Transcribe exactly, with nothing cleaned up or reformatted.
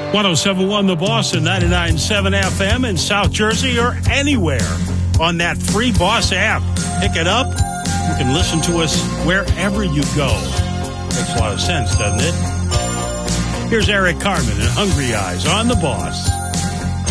one oh seven point one The Boss and ninety-nine point seven F M in South Jersey or anywhere on that free Boss app. Pick it up. You can listen to us wherever you go. Makes a lot of sense, doesn't it? Here's Eric Carmen and Hungry Eyes on The Boss.